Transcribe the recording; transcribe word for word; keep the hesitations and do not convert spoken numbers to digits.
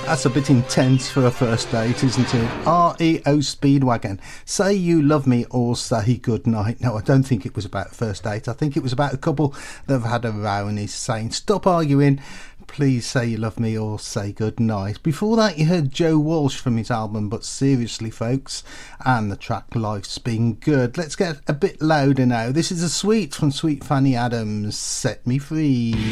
That's a bit intense for a first date, isn't it? R E O Speedwagon. Say you love me or say good night. No, I don't think it was about a first date. I think it was about a couple that have had a row and he's saying, stop arguing. Please say you love me or say good night. Before that, you heard Joe Walsh from his album But Seriously Folks and the track Life's Been Good. Let's get a bit louder now. This is a sweet from Sweet Fanny Adams, Set Me Free.